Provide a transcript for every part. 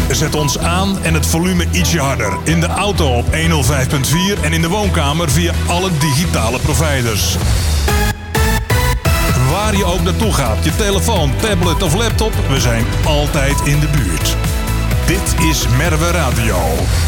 Zet ons aan en het volume ietsje harder. In de auto op 105.4 en in de woonkamer via alle digitale providers. Waar je ook naartoe gaat, je telefoon, tablet of laptop, we zijn altijd in de buurt. Dit is Merwe Radio.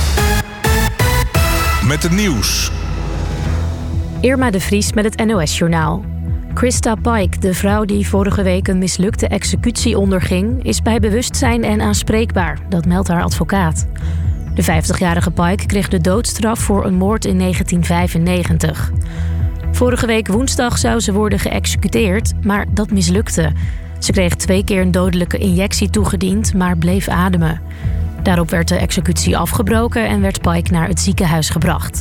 Met het nieuws. Irma de Vries met het NOS-journaal. Christa Pike, de vrouw die vorige week een mislukte executie onderging, is bij bewustzijn en aanspreekbaar. Dat meldt haar advocaat. De 50-jarige Pike kreeg de doodstraf voor een moord in 1995. Vorige week woensdag zou ze worden geëxecuteerd, maar dat mislukte. Ze kreeg 2 keer een dodelijke injectie toegediend, maar bleef ademen. Daarop werd de executie afgebroken en werd Pike naar het ziekenhuis gebracht.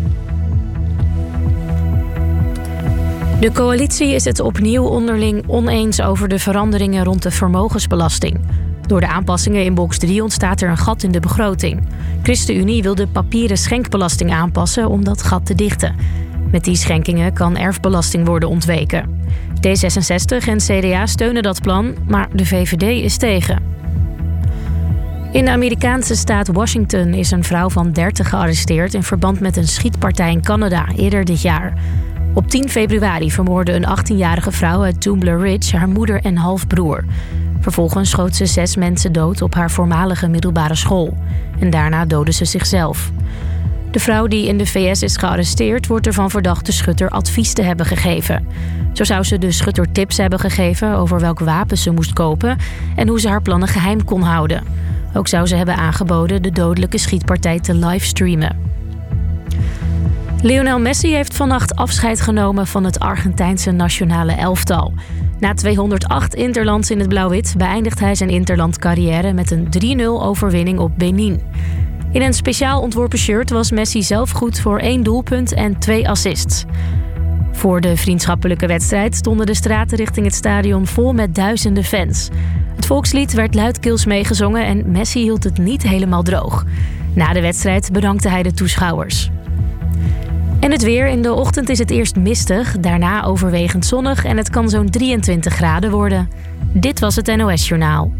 De coalitie is het opnieuw onderling oneens over de veranderingen rond de vermogensbelasting. Door de aanpassingen in box 3 ontstaat er een gat in de begroting. ChristenUnie wil de papieren schenkbelasting aanpassen om dat gat te dichten. Met die schenkingen kan erfbelasting worden ontweken. D66 en CDA steunen dat plan, maar de VVD is tegen. In de Amerikaanse staat Washington is een vrouw van 30 gearresteerd in verband met een schietpartij in Canada eerder dit jaar. Op 10 februari vermoordde een 18-jarige vrouw uit Tumbler Ridge haar moeder en halfbroer. Vervolgens schoot ze 6 mensen dood op haar voormalige middelbare school. En daarna doodde ze zichzelf. De vrouw die in de VS is gearresteerd wordt ervan verdacht de schutter advies te hebben gegeven. Zo zou ze de schutter tips hebben gegeven over welk wapen ze moest kopen en hoe ze haar plannen geheim kon houden. Ook zou ze hebben aangeboden de dodelijke schietpartij te livestreamen. Lionel Messi heeft vannacht afscheid genomen van het Argentijnse nationale elftal. Na 208 interlands in het blauw-wit beëindigt hij zijn interlandcarrière met een 3-0 overwinning op Benin. In een speciaal ontworpen shirt was Messi zelf goed voor 1 doelpunt en 2 assists. Voor de vriendschappelijke wedstrijd stonden de straten richting het stadion vol met duizenden fans. Het volkslied werd luidkeels meegezongen en Messi hield het niet helemaal droog. Na de wedstrijd bedankte hij de toeschouwers. En het weer. In de ochtend is het eerst mistig, daarna overwegend zonnig en het kan zo'n 23 graden worden. Dit was het NOS-journaal.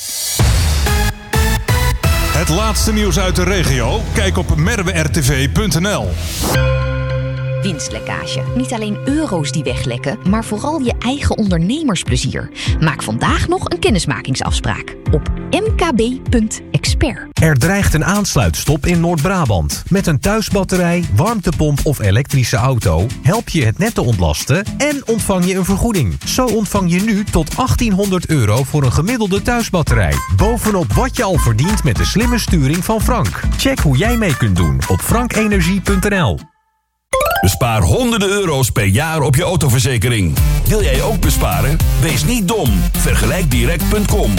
Het laatste nieuws uit de regio? Kijk op merwertv.nl. Winstlekkage. Niet alleen euro's die weglekken, maar vooral je eigen ondernemersplezier. Maak vandaag nog een kennismakingsafspraak op mkb.expert. Er dreigt een aansluitstop in Noord-Brabant. Met een thuisbatterij, warmtepomp of elektrische auto help je het net te ontlasten en ontvang je een vergoeding. Zo ontvang je nu tot €1800 voor een gemiddelde thuisbatterij. Bovenop wat je al verdient met de slimme sturing van Frank. Check hoe jij mee kunt doen op frankenergie.nl. Bespaar honderden euro's per jaar op je autoverzekering. Wil jij ook besparen? Wees niet dom. Vergelijkdirect.com.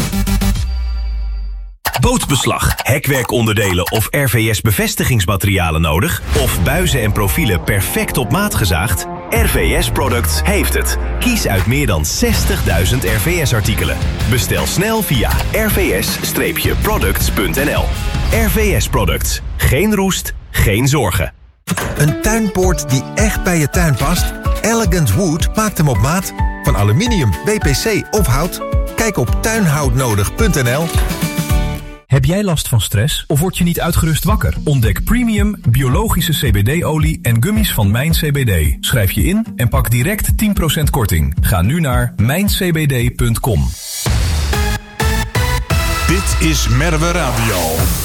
Bootbeslag, hekwerkonderdelen of RVS-bevestigingsmaterialen nodig? Of buizen en profielen perfect op maat gezaagd? RVS Products heeft het. Kies uit meer dan 60.000 RVS-artikelen. Bestel snel via rvs-products.nl. RVS Products. Geen roest, geen zorgen. Een tuinpoort die echt bij je tuin past? Elegant Wood maakt hem op maat. Van aluminium, WPC of hout. Kijk op tuinhoutnodig.nl. Heb jij last van stress of word je niet uitgerust wakker? Ontdek premium biologische CBD-olie en gummies van Mijn CBD. Schrijf je in en pak direct 10% korting. Ga nu naar mijncbd.com. Dit is Merwe Radio.